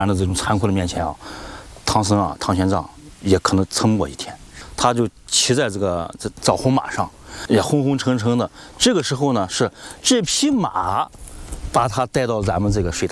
的这种残酷的面前啊，唐僧啊，唐玄奘也可能撑不过一天。他就骑在这枣红马上，也昏昏沉沉的。这个时候呢，是这匹马把他带到咱们这个水潭。